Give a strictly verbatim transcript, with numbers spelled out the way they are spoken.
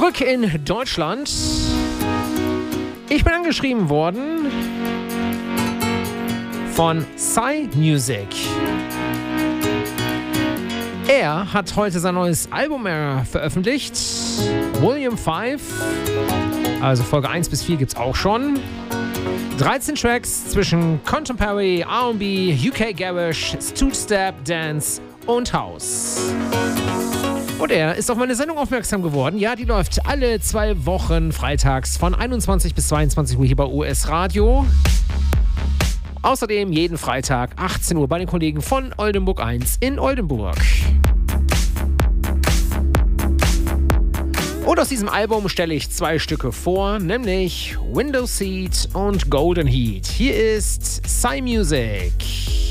Zurück in Deutschland. Ich bin angeschrieben worden von Psy Music. Er hat heute sein neues Album veröffentlicht. Volume fünf. Also Folge eins bis vier gibt's auch schon. dreizehn Tracks zwischen Contemporary, R and B, U K Garage, Two-Step, Dance und House. Und er ist auf meine Sendung aufmerksam geworden. Ja, die läuft alle zwei Wochen freitags von einundzwanzig bis zweiundzwanzig Uhr hier bei U S Radio. Außerdem jeden Freitag achtzehn Uhr bei den Kollegen von Oldenburg eins in Oldenburg. Und aus diesem Album stelle ich zwei Stücke vor, nämlich Window Seat und Golden Heat. Hier ist Psy Music.